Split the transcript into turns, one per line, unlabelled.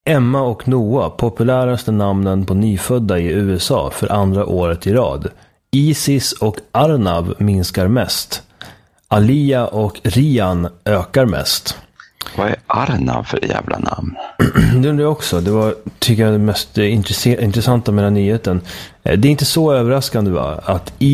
Emma och Noah, populäraste namnen på nyfödda i USA för andra året i rad. Isis och Arnav minskar mest. Alia och Rian ökar mest.
Vad är Arnav för jävla namn?
Det undrar jag också. Det var, tycker jag, det mest intressanta med den här nyheten. Det är inte så överraskande, va? Att